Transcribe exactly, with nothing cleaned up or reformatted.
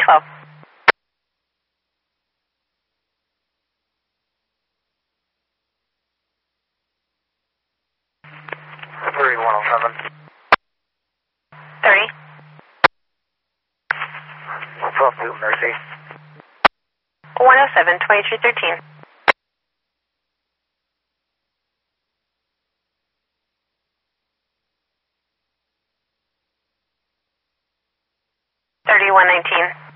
twelve. thirty-one oh seven. thirty. twelve two, Mercy. one oh seven, twenty-two thirteen. thirty-one nineteen.